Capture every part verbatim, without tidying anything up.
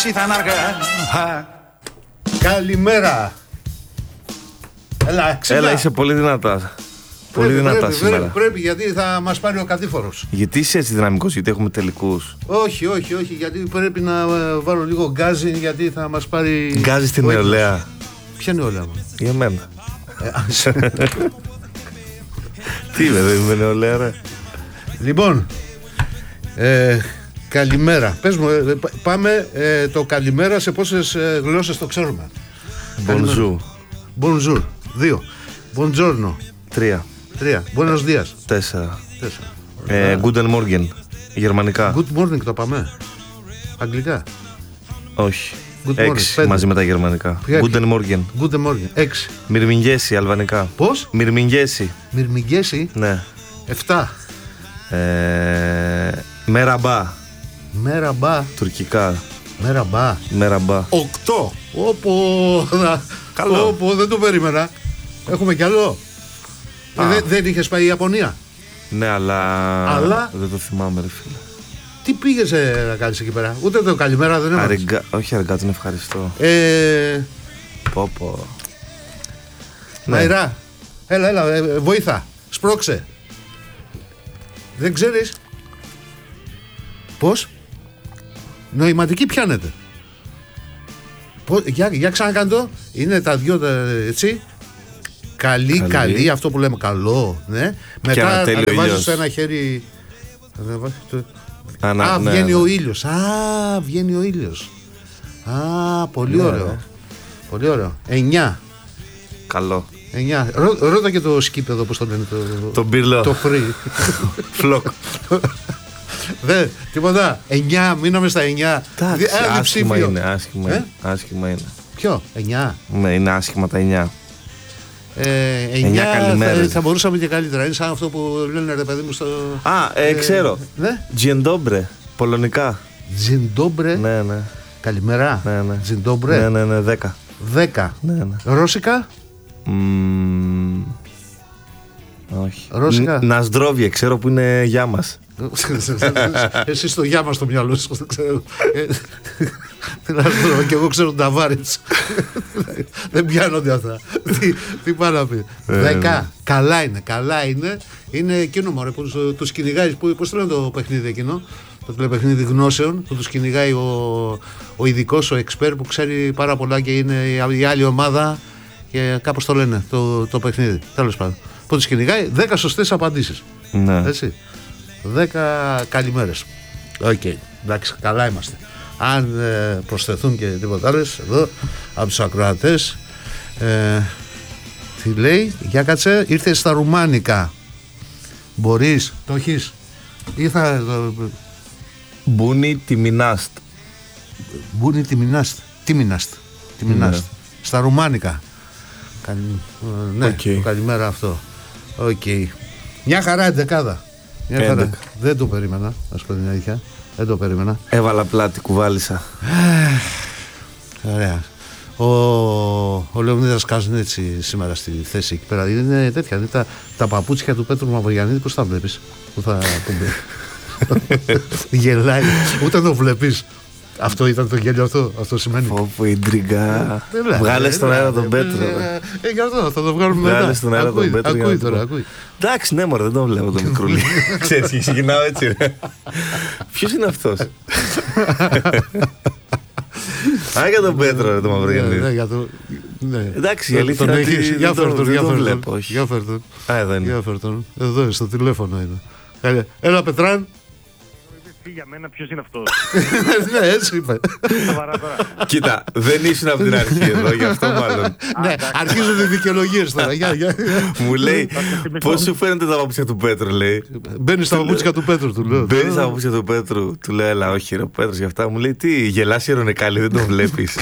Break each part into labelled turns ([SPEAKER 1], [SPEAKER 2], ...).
[SPEAKER 1] εσύ θα αργά.
[SPEAKER 2] Καλημέρα. Έλα,
[SPEAKER 3] Έλα, είσαι πολύ δυνατά. Πολύ
[SPEAKER 2] πρέπει,
[SPEAKER 3] δυνατά
[SPEAKER 2] πρέπει,
[SPEAKER 3] σήμερα.
[SPEAKER 2] Πρέπει, πρέπει, γιατί θα μας πάρει ο κατήφορος.
[SPEAKER 3] Γιατί είσαι έτσι δυναμικός, γιατί έχουμε τελικούς?
[SPEAKER 2] Όχι, όχι, όχι, γιατί πρέπει να βάλω λίγο γκάζι, γιατί θα μας πάρει.
[SPEAKER 3] Γκάζι στην νεολαία.
[SPEAKER 2] Ποια νεολαία μου?
[SPEAKER 3] Για μένα. Τι είναι, δεν είμαι νεολαία, ρε.
[SPEAKER 2] Λοιπόν, ε, καλημέρα. Πες μου, ε, πάμε ε, το καλημέρα σε πόσες ε, γλώσσες το ξέρουμε?
[SPEAKER 3] Bonjour.
[SPEAKER 2] Bonjour. Δύο. Buongiorno.
[SPEAKER 3] Τρία.
[SPEAKER 2] Τρία. Buenos días.
[SPEAKER 3] Τέσσερα.
[SPEAKER 2] Τέσσερα.
[SPEAKER 3] Ε, Guten Morgen. Γερμανικά.
[SPEAKER 2] Good morning το πάμε. Αγγλικά.
[SPEAKER 3] Όχι.
[SPEAKER 2] Good morning.
[SPEAKER 3] Έξι
[SPEAKER 2] Πέντε.
[SPEAKER 3] μαζί με τα γερμανικά.
[SPEAKER 2] Ποια
[SPEAKER 3] Guten Morgen.
[SPEAKER 2] Good morning. Έξι.
[SPEAKER 3] Μυρμιγγέση αλβανικά.
[SPEAKER 2] Πώς?
[SPEAKER 3] Μυρμιγγέση.
[SPEAKER 2] Μυρμηγκέση.
[SPEAKER 3] Ναι.
[SPEAKER 2] Εφτά.
[SPEAKER 3] Ε, Μέραμπα.
[SPEAKER 2] Μέρα μπα.
[SPEAKER 3] Τουρκικά.
[SPEAKER 2] Μέρα μπα.
[SPEAKER 3] Μέραμπα.
[SPEAKER 2] Οκτώ. Όπο.
[SPEAKER 3] Καλό.
[SPEAKER 2] Όπο, δεν το περίμενα. Έχουμε κι άλλο. Ε, δεν, δεν είχες πάει η Ιαπωνία?
[SPEAKER 3] Ναι, αλλά...
[SPEAKER 2] Αλλά-
[SPEAKER 3] δεν το θυμάμαι, ρε φίλε.
[SPEAKER 2] Τι πήγες ε, να κάνεις εκεί πέρα? Ούτε το καλημέρα δεν έμαθες.
[SPEAKER 3] Αριγκα... Όχι, αργά, τον ευχαριστώ.
[SPEAKER 2] Ε,
[SPEAKER 3] Πω, πω.
[SPEAKER 2] Μαϊρά, έλα, έλα, ε, ε, βοήθα. Σπρώξε. Δεν ξέρεις? Πώς? Νοηματική πιάνεται. Πώς, για, για ξανακάνε το. Είναι τα δυο τα, έτσι. Καλή, καλή,
[SPEAKER 3] Καλή.
[SPEAKER 2] αυτό που λέμε καλό. Ναι. Μετά
[SPEAKER 3] ένα τέλειο
[SPEAKER 2] ανεβάζεις
[SPEAKER 3] ήλιος.
[SPEAKER 2] το ένα χέρι. ανεβάζεις το-
[SPEAKER 3] Α, να-
[SPEAKER 2] Α,
[SPEAKER 3] ναι,
[SPEAKER 2] βγαίνει
[SPEAKER 3] ναι.
[SPEAKER 2] ο ήλιος. Α, βγαίνει ο ήλιος. Α, πολύ
[SPEAKER 3] Ναι,
[SPEAKER 2] ωραίο.
[SPEAKER 3] ναι.
[SPEAKER 2] Πολύ ωραίο. Εννιά.
[SPEAKER 3] Καλό.
[SPEAKER 2] Εννιά. Ρώ, ρώτα και το σκύπεδο, πώς το λένε. Το,
[SPEAKER 3] Το μπυρλό.
[SPEAKER 2] το free.
[SPEAKER 3] Φλοκ.
[SPEAKER 2] Δε, τίποτα. Εννιά, μείναμε στα εννιά.
[SPEAKER 3] Εντάξει,
[SPEAKER 2] Δι- ένα
[SPEAKER 3] άσχημα
[SPEAKER 2] διψήφιο.
[SPEAKER 3] είναι, άσχημα
[SPEAKER 2] Ε?
[SPEAKER 3] είναι. Άσχημα είναι.
[SPEAKER 2] Ποιο? Εννιά.
[SPEAKER 3] Ναι, είναι άσχημα τα εννιά.
[SPEAKER 2] Ε,
[SPEAKER 3] Εννιά
[SPEAKER 2] εννιά θα,
[SPEAKER 3] καλημέρες.
[SPEAKER 2] θα μπορούσαμε και καλύτερα. Είναι σαν αυτό που λένε, ρε παιδί μου, στο.
[SPEAKER 3] Α, ε, ξέρω.
[SPEAKER 2] Ναι.
[SPEAKER 3] Τζιεντόμπρε. Πολωνικά.
[SPEAKER 2] Τζιντόμπρε.
[SPEAKER 3] Ναι, ναι.
[SPEAKER 2] Καλημέρα.
[SPEAKER 3] Ναι, ναι.
[SPEAKER 2] Τζιντόμπρε.
[SPEAKER 3] Ναι, ναι, ναι, δέκα.
[SPEAKER 2] Δέκα.
[SPEAKER 3] Ναι, ναι.
[SPEAKER 2] Ρώσικα.
[SPEAKER 3] Μμμ, όχι.
[SPEAKER 2] Ρώσικα.
[SPEAKER 3] Ν- Νασδρόβιε, ξέρω που είναι γεια μας.
[SPEAKER 2] Εσύ στο γεια μας στο μυαλό σου, δεν ξέρω. Ε, τι να πω, και εγώ ξέρω Νταβάριτς. Δεν πιάνονται αυτά. Τι- Τι πάει να πει. Δέκα. Καλά είναι, καλά είναι. Είναι εκείνο μωρέ που τους- τους κυνηγάει. που- Πώς το λένε το παιχνίδι εκείνο? Το τηλεπαιχνίδι γνώσεων που τους κυνηγάει ο, ο ειδικός, ο εξπέρ που ξέρει πάρα πολλά και είναι η άλλη ομάδα και κάπως το λένε το, το παιχνίδι. Τέλος πάντων. Που τους κυνηγάει δέκα σωστές απαντήσεις.
[SPEAKER 3] Ναι.
[SPEAKER 2] Έτσι. Δέκα καλημέρες. Οκ. Εντάξει, καλά είμαστε. Αν ε, προσθεθούν και τίποτα άλλες εδώ από τους ακροατές, ε, τι λέει, για κάτσε, ήρθε στα ρουμάνικα. Μπορείς, το έχεις? Ή θα. ε,
[SPEAKER 3] Μπούνι Τιμινάστ.
[SPEAKER 2] Μπούνι τιμινάστ. Τιμινάστ. Τιμινάστ. Στα ρουμάνικα. Καλη, ε, ναι,
[SPEAKER 3] Οκ.
[SPEAKER 2] το καλημέρα αυτό. Οκ. Μια χαρά εντεκάδα. Μια χαρά.
[SPEAKER 3] Έντεκα.
[SPEAKER 2] Δεν το περίμενα, να σου πω την αλήθεια. Δεν το περίμενα.
[SPEAKER 3] Έβαλα πλάτη, κουβάλισα.
[SPEAKER 2] Ωραία. Ο, ο Λεωνίδας Κάζουν έτσι σήμερα στη θέση εκεί πέρα. Είναι τέτοια. Είναι τα, τα παπούτσια του Πέτρου Μαυρογιαννίδη. Πώς τα βλέπεις? Που θα πούμε. Γελάει. Ούτε το βλέπεις. Αυτό ήταν το γέλιο αυτό. Αυτό σημαίνει.
[SPEAKER 3] Πω πω, ιντριγκά.
[SPEAKER 2] Δεν λέει,
[SPEAKER 3] Βγάλε
[SPEAKER 2] ε,
[SPEAKER 3] στον
[SPEAKER 2] δεν
[SPEAKER 3] αέρα
[SPEAKER 2] λέει,
[SPEAKER 3] τον Πέτρο.
[SPEAKER 2] ε, Ε, γι' αυτό θα το βγάλουμε μετά.
[SPEAKER 3] Βγάλε στον αέρα
[SPEAKER 2] Ακούει,
[SPEAKER 3] τον Πέτρο. για
[SPEAKER 2] Ακούει
[SPEAKER 3] να το
[SPEAKER 2] τώρα,
[SPEAKER 3] πω.
[SPEAKER 2] ακούει.
[SPEAKER 3] Εντάξει, ναι, μωρέ, δεν τον βλέπω τον μικρούλι. Ξέρεις, και ξεκινάω έτσι, ρε. Ποιος είναι αυτός? Α, για τον Πέτρο, ρε, το
[SPEAKER 2] Ναι, ναι,
[SPEAKER 3] Μαυρογιαννίδη.
[SPEAKER 2] για το- ναι.
[SPEAKER 3] Εντάξει, η
[SPEAKER 2] Τον-
[SPEAKER 3] αλήθεια
[SPEAKER 2] τον
[SPEAKER 3] είναι ότι
[SPEAKER 2] έχεις.
[SPEAKER 3] δεν
[SPEAKER 2] Για
[SPEAKER 3] τον-
[SPEAKER 2] φέρ τον,
[SPEAKER 3] δεν
[SPEAKER 2] για
[SPEAKER 3] τον
[SPEAKER 2] φέρ τον.
[SPEAKER 3] βλέπω, όχι.
[SPEAKER 2] Για φέρ τον.
[SPEAKER 3] Α, εδώ είναι.
[SPEAKER 2] Για φέρ τον. Εδώ είναι, στο τηλέφωνο είναι. Καλέ. Έλα, Πετράν.
[SPEAKER 4] Για μένα ποιος είναι αυτός?
[SPEAKER 2] Ναι, έτσι είπε.
[SPEAKER 4] Σοβαρά τώρα.
[SPEAKER 3] Κοίτα, δεν ήσουν από την αρχή εδώ, γι' αυτό μάλλον.
[SPEAKER 2] Ναι, αρχίζουν οι δικαιολογίες τώρα. Για, για.
[SPEAKER 3] Μου λέει, πώς σου φαίνονται τα παπούτσια του Πέτρου, λέει.
[SPEAKER 2] Μπαίνει στα παπούτσια του Πέτρου, του λέω.
[SPEAKER 3] Μπαίνει στα παπούτσια του Πέτρου, του λέω, έλα, όχι, ρε, ο Πέτρος γι' αυτά. Μου λέει, τι, γελάς ειρωνικά, δεν τον βλέπεις.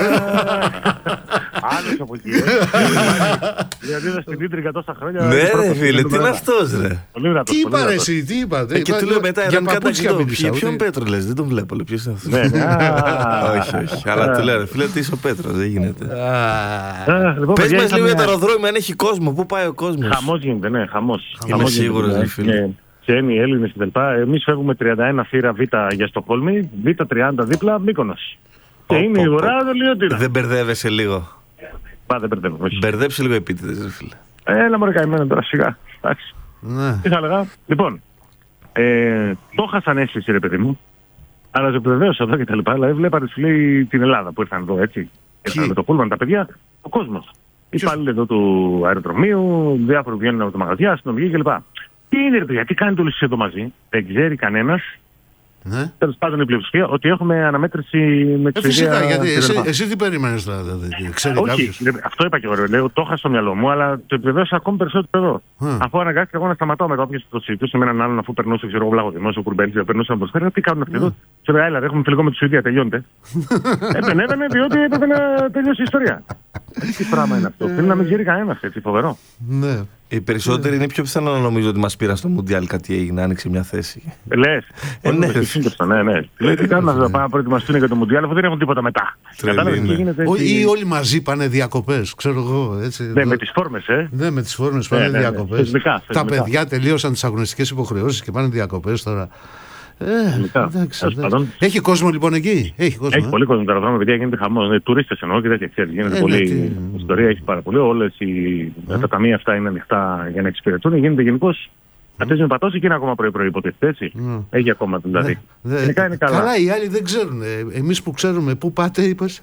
[SPEAKER 4] Άλλος από εκεί. Δηλαδή είδα στην Ήτρικα τόσα χρόνια.
[SPEAKER 3] Ναι, ρε
[SPEAKER 4] πρώτος
[SPEAKER 3] φίλε,
[SPEAKER 4] στην
[SPEAKER 3] τι είναι
[SPEAKER 4] Ελλάδα.
[SPEAKER 3] αυτός, ρε.
[SPEAKER 4] Πολύ δυνατός,
[SPEAKER 2] Τι
[SPEAKER 4] πολύ
[SPEAKER 2] είπα ρε
[SPEAKER 4] δυνατός.
[SPEAKER 2] εσύ, τι είπα.
[SPEAKER 3] Ε, Και του λέω μετά,
[SPEAKER 2] για
[SPEAKER 3] έναν
[SPEAKER 2] παπούτσια
[SPEAKER 3] κατακτητό.
[SPEAKER 2] μίλησα.
[SPEAKER 3] Ποιον
[SPEAKER 2] ούτε-
[SPEAKER 3] Πέτρο λες, δεν τον βλέπω, λέει, ποιος είναι αυτός.
[SPEAKER 4] Ναι, ναι. Α,
[SPEAKER 3] Όχι, όχι. Αλλά του λέω, ρε φίλε, τι είσαι ο Πέτρος, δεν γίνεται.
[SPEAKER 2] Α,
[SPEAKER 4] ε, λοιπόν,
[SPEAKER 3] Πες
[SPEAKER 4] παιδιά,
[SPEAKER 3] μας λίγο
[SPEAKER 4] είχαμε-
[SPEAKER 3] για το αεροδρόμιο, αν έχει κόσμο, πού πάει ο κόσμος.
[SPEAKER 4] Χαμός γίνεται, ναι, χαμός.
[SPEAKER 3] Είμαι
[SPEAKER 4] Χαμός γίνεται,
[SPEAKER 3] σίγουρος,
[SPEAKER 4] ναι.
[SPEAKER 3] ρε φίλε.
[SPEAKER 4] Και- Και είναι οι Έλληνες κτλ. Εμείς φεύγουμε τριάντα ένα θύρα Β για Στοκχόλμη, Β τριάντα δίπλα Μύκονος. Και είναι η ουρά του Λιωτήρα.
[SPEAKER 3] Δεν μπερδεύεσαι λίγο?
[SPEAKER 4] Πά, δεν μπερδεύω. όχι.
[SPEAKER 3] Μπερδέψε λίγο επίτηδες, ρε φίλε.
[SPEAKER 4] Έλα μωρέ καημένο τώρα, σιγά. Εντάξει.
[SPEAKER 2] Ναι.
[SPEAKER 4] Τι θα έλεγα. Λοιπόν, ε, το είχα σαν αίσθηση, ρε παιδί μου. Αλλά σε επιβεβαίωσα εδώ και τα λοιπά. Δηλαδή, βλέπατε σου λέει την Ελλάδα που ήρθαν εδώ, έτσι. Ήρθαν με το πούλμαν τα παιδιά, ο κόσμος. Οι υπάλληλοι εδώ του αεροδρομίου, διάφοροι βγαίνουν από το μαγαζιά, αστυνομικοί κλπ. Τι είναι, ρε παιδιά, τι κάνετε όλοι εσείς εδώ μαζί? Δεν ξέρει κανένας.
[SPEAKER 2] Ναι.
[SPEAKER 4] Τέλος πάντων η πλειοψηφία ότι έχουμε αναμέτρηση με
[SPEAKER 2] Ε,
[SPEAKER 4] τη Σουηδία.
[SPEAKER 2] φυσικά, γιατί
[SPEAKER 4] και
[SPEAKER 2] εσύ,
[SPEAKER 4] τα λοιπά.
[SPEAKER 2] εσύ τι περίμενες δηλαδή, ξέρει
[SPEAKER 4] Όχι,
[SPEAKER 2] κάποιος?
[SPEAKER 4] ρε, αυτό είπα και εγώ. ρε, Λέω, το είχα στο μυαλό μου, αλλά το επιβεβαίωσα ακόμη περισσότερο εδώ.
[SPEAKER 2] Α.
[SPEAKER 4] Αφού αναγκάστηκα εγώ να σταματάω με όποιος το συζητούσε με έναν άλλον, αφού περνούσε, ξέρω εγώ, βλάγο δημόσιο, κουρμπέλι, περνούσε από το τι κάνουν αυτοί εδώ. Σε λέει, έλα, έχουμε φιλικό με τη Σουηδία, τελειώνεται. Έπαινε, έπαινε, διότι έπρεπε να τελειώσει η ιστορία. Τι πράγμα είναι αυτό? Θέλει να μην ξέρει κανένα, έτσι, φοβερό.
[SPEAKER 2] Ναι.
[SPEAKER 3] Οι περισσότεροι είναι πιο πιθανό να νομίζω ότι μας πήραν στο Μουντιάλ κάτι έγινε, άνοιξε μια θέση.
[SPEAKER 4] Λες.
[SPEAKER 3] Ε, ναι.
[SPEAKER 4] ναι, ναι. Λέει, τι κάνουν να πάνε να προετοιμαστούν για το Μουντιάλ, αφού δεν έχουν τίποτα μετά.
[SPEAKER 3] Τρελή,
[SPEAKER 4] Κατάλαβες τι
[SPEAKER 3] ναι.
[SPEAKER 4] γίνεται?
[SPEAKER 2] Ό,
[SPEAKER 4] έτσι.
[SPEAKER 2] ή όλοι μαζί πάνε διακοπές, ξέρω εγώ. Έτσι.
[SPEAKER 4] Ναι, με τις φόρμες, ε.
[SPEAKER 2] Ναι, με τις φόρμες πάνε
[SPEAKER 4] Ναι, ναι, ναι.
[SPEAKER 2] διακοπές.
[SPEAKER 4] Θεσμικά,
[SPEAKER 2] Τα
[SPEAKER 4] θεσμικά.
[SPEAKER 2] παιδιά τελείωσαν τις αγωνιστικές υποχρεώσεις και πάνε διακοπές τώρα. Ε,
[SPEAKER 4] Θεσμικά.
[SPEAKER 2] εντάξει,
[SPEAKER 4] Τέλος
[SPEAKER 2] εντάξει.
[SPEAKER 4] πάντων.
[SPEAKER 2] Έχει κόσμο λοιπόν εκεί? Έχει κόσμο.
[SPEAKER 4] Έχει
[SPEAKER 2] ε?
[SPEAKER 4] πολύ κόσμο το αεροδρόμιο, παιδιά, γίνεται χαμός. Ε, τουρίστες εννοώ και τέτοια, ξέρεις. Γίνεται
[SPEAKER 2] Ε,
[SPEAKER 4] πολύ
[SPEAKER 2] ναι, τι-
[SPEAKER 4] ιστορία, έχει πάρα πολύ. Όλες οι... τα ταμεία αυτά είναι ανοιχτά για να εξυπηρετούν. Γίνεται γενικώς. Αυτές με πατώσει και είναι ακόμα πρωί-πρωί, υποτίθεται, έτσι.
[SPEAKER 2] Mm.
[SPEAKER 4] Έχει ακόμα δηλαδή.
[SPEAKER 2] Ναι,
[SPEAKER 4] Γενικά είναι καλά.
[SPEAKER 2] Καλά, οι άλλοι δεν ξέρουν. Ε, εμείς που ξέρουμε, πού πάτε, είπες?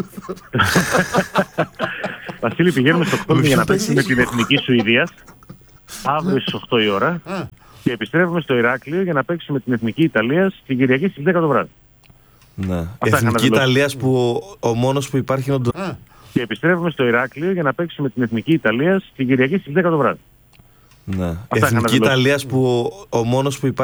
[SPEAKER 4] Βασίλη, πηγαίνουμε στο Στοκχόλμη για να παίξουμε με την Εθνική Σουηδίας αύριο στις οκτώ η ώρα.
[SPEAKER 2] Α,
[SPEAKER 4] Και επιστρέφουμε στο Ηράκλειο για να παίξουμε την Εθνική Ιταλίας την Κυριακή στις δέκα το βράδυ.
[SPEAKER 3] Ναι.
[SPEAKER 4] είχα να
[SPEAKER 3] Εθνική
[SPEAKER 4] δηλώσω.
[SPEAKER 3] Ιταλίας που ο, ο μόνος που υπάρχει είναι ο Ντο-
[SPEAKER 2] α.
[SPEAKER 4] Και επιστρέφουμε στο Ηράκλειο για να παίξουμε την Εθνική Ιταλίας την Κυριακή στις δέκα το βράδυ.
[SPEAKER 3] Ναι.
[SPEAKER 4] είχα να
[SPEAKER 3] Εθνική
[SPEAKER 4] δηλώσω.
[SPEAKER 3] Ιταλίας που ο, ο μόνος που υπάρχει